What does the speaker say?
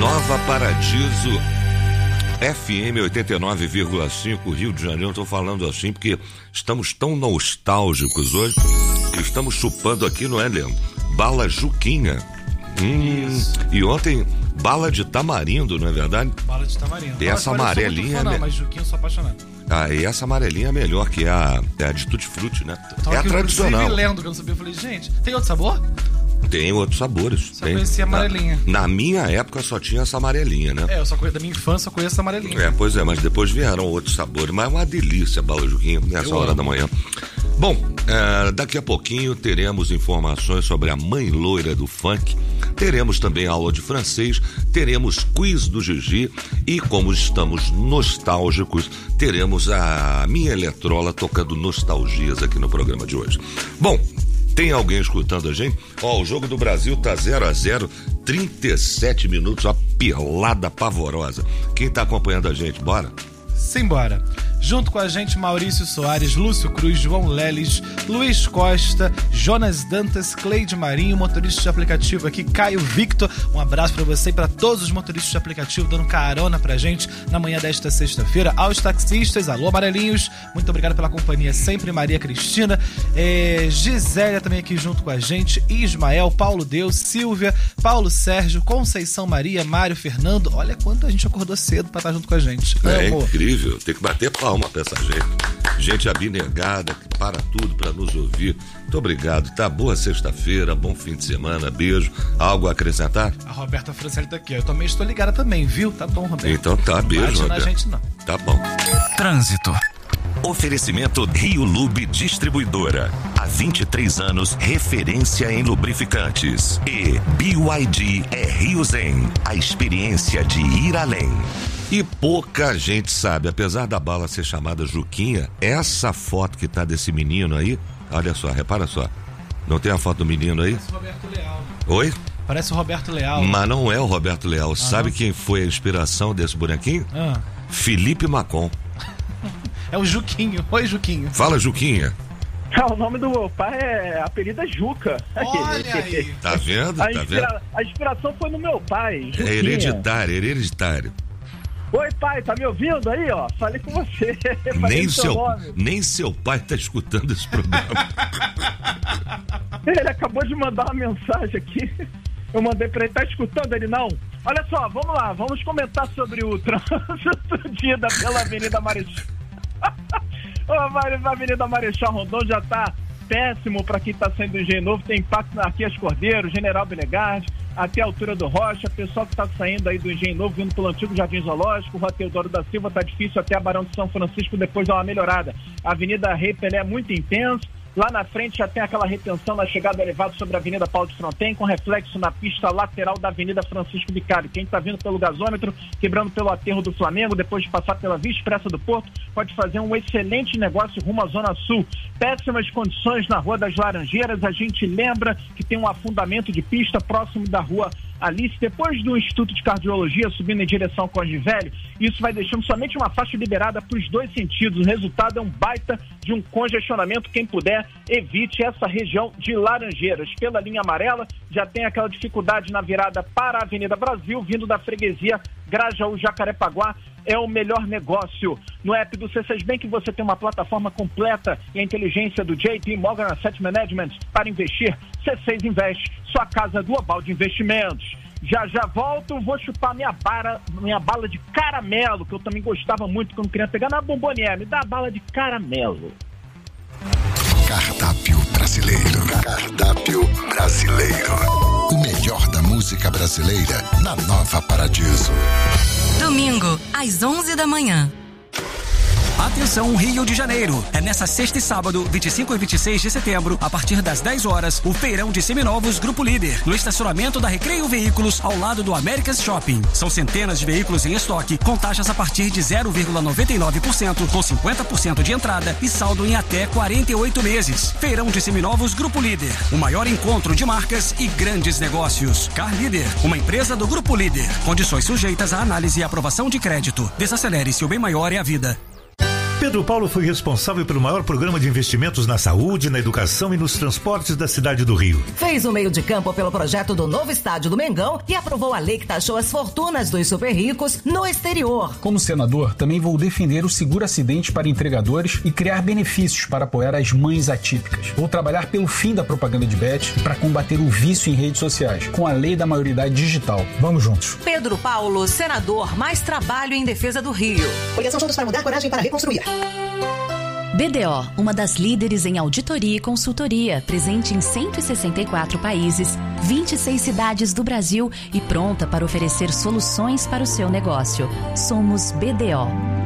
Nova Paradiso FM 89,5 Rio de Janeiro. Eu tô falando assim porque estamos tão nostálgicos hoje. Estamos chupando aqui, não é, Leandro? Bala Juquinha. E ontem, bala de tamarindo, não é verdade? Bala de tamarindo. E essa amarelinha... Mas Juquinha eu sou apaixonado. E essa amarelinha é melhor que a de Tutti Frutti, né? É a tradicional. Eu lendo que eu não sabia, eu falei, gente, tem outro sabor? Tem outros sabores. Só conhecia amarelinha. Na minha época só tinha essa amarelinha, né? Eu só conheço, da minha infância, só conheço essa amarelinha. Pois é, mas depois vieram outros sabores. Mas é uma delícia a bala Juquinha nessa hora da manhã. Bom, daqui a pouquinho teremos informações sobre a mãe loira do funk. Teremos também aula de francês, teremos quiz do Gigi e, como estamos nostálgicos, teremos a minha Eletrola tocando nostalgias aqui no programa de hoje. Bom, tem alguém escutando a gente? O jogo do Brasil tá 0-0, 37 minutos, uma pelada pavorosa. Quem tá acompanhando a gente? Bora? Simbora. Junto com a gente, Maurício Soares, Lúcio Cruz, João Leles, Luiz Costa, Jonas Dantas, Cleide Marinho, motorista de aplicativo aqui, Caio Victor. Um abraço pra você e pra todos os motoristas de aplicativo dando carona pra gente na manhã desta sexta-feira. Aos taxistas, alô amarelinhos, muito obrigado pela companhia sempre. Maria Cristina, Gisélia também aqui junto com a gente, Ismael, Paulo Deus, Silvia, Paulo Sérgio, Conceição Maria, Mário Fernando. Olha quanto a gente acordou cedo pra estar junto com a gente. É incrível, tem que bater palma pra essa gente abnegada, que para tudo pra nos ouvir. Muito obrigado, tá? Boa sexta-feira, bom fim de semana, beijo. Algo a acrescentar? A Roberta Francelli tá aqui, eu também estou ligada também, viu? Tá bom, Roberta. Então tá, beijo, Roberta. Não bate na gente não. Tá bom. Trânsito. Oferecimento Rio Lube Distribuidora. Há 23 anos, referência em lubrificantes. E BYD é Rio Zen, a experiência de ir além. E pouca gente sabe, apesar da bala ser chamada Juquinha, essa foto que tá desse menino aí, olha só, repara só. Não tem a foto do menino aí? Parece o Roberto Leal. Oi? Parece o Roberto Leal. Mas não é o Roberto Leal. Sabe quem foi a inspiração desse bonequinho? Felipe Macon. É o Juquinho. Oi, Juquinho. Fala, Juquinha. O nome do meu pai é apelido é Juca. Olha aí. Tá vendo? A inspiração foi no meu pai, Juquinha. É hereditário. Oi, pai, tá me ouvindo aí, ó? Falei com você. Nem seu pai tá escutando esse programa. Ele acabou de mandar uma mensagem aqui. Eu mandei pra ele, tá escutando? Ele não. Olha só, vamos lá, vamos comentar sobre o trânsito dia pela Avenida Marechal. A Avenida Marechal Rondon já tá péssimo para quem tá saindo do Engenho Novo, tem impacto na Arquias Cordeiro, General Benegard, até a altura do Rocha, pessoal que tá saindo aí do Engenho Novo, vindo pelo antigo Jardim Zoológico, Rua Teodoro da Silva, tá difícil até a Barão de São Francisco, depois dá uma melhorada. A Avenida Rei Pelé é muito intenso, lá na frente já tem aquela retenção na chegada elevada sobre a Avenida Paulo de Fronten, com reflexo na pista lateral da Avenida Francisco Vicário. Quem está vindo pelo gasômetro, quebrando pelo aterro do Flamengo, depois de passar pela Via Expressa do Porto, pode fazer um excelente negócio rumo à Zona Sul. Péssimas condições na Rua das Laranjeiras, a gente lembra que tem um afundamento de pista próximo da Rua Alice, depois do Instituto de Cardiologia, subindo em direção ao Córrego Velho, isso vai deixando somente uma faixa liberada para os dois sentidos. O resultado é um baita de um congestionamento. Quem puder, evite essa região de Laranjeiras. Pela linha amarela, já tem aquela dificuldade na virada para a Avenida Brasil, vindo da freguesia Grajaú, Jacarepaguá. É o melhor negócio. No app do C6 Bank você tem uma plataforma completa e a inteligência do JP Morgan Asset Management para investir. C6 Invest, sua casa global de investimentos. Já volto, vou chupar minha bala de caramelo, que eu também gostava muito quando queria pegar na Bombonier. Me dá a bala de caramelo. Cardápio brasileiro. Cardápio brasileiro. O melhor da música brasileira na Nova Paradiso. Domingo, às 11 da manhã. Atenção, Rio de Janeiro. É nessa sexta e sábado, 25 e 26 de setembro, a partir das 10 horas, o feirão de seminovos Grupo Líder, no estacionamento da Recreio Veículos, ao lado do America's Shopping. São centenas de veículos em estoque, com taxas a partir de 0,99%, com 50% de entrada e saldo em até 48 meses. Feirão de seminovos Grupo Líder, o maior encontro de marcas e grandes negócios. Car Líder, uma empresa do Grupo Líder. Condições sujeitas à análise e aprovação de crédito. Desacelere-se, o bem maior é a vida. Pedro Paulo foi responsável pelo maior programa de investimentos na saúde, na educação e nos transportes da cidade do Rio. Fez o meio de campo pelo projeto do novo estádio do Mengão e aprovou a lei que taxou as fortunas dos super ricos no exterior. Como senador, também vou defender o seguro acidente para entregadores e criar benefícios para apoiar as mães atípicas. Vou trabalhar pelo fim da propaganda de bet e para combater o vício em redes sociais, com a lei da maioridade digital. Vamos juntos. Pedro Paulo, senador, mais trabalho em defesa do Rio. Coligação Juntos para Mudar, coragem para reconstruir. BDO, uma das líderes em auditoria e consultoria, presente em 164 países, 26 cidades do Brasil e pronta para oferecer soluções para o seu negócio. Somos BDO.